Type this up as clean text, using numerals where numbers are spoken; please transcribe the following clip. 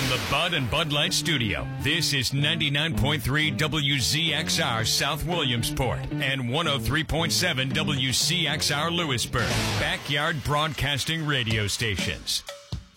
the Bud and Bud Light Studio, this is 99.3 WZXR South Williamsport and 103.7 WCXR Lewisburg, backyard broadcasting radio stations.